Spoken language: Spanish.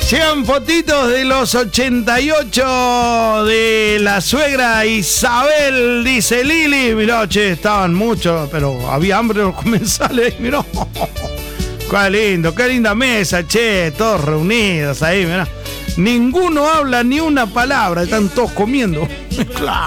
Llegan fotitos de los 88 de la suegra Isabel, dice Lili. Mirá, che, estaban muchos, pero había hambre los comensales. Mirá, qué lindo, qué linda mesa, che, todos reunidos ahí, mirá. Ninguno habla ni una palabra, están todos comiendo. Claro.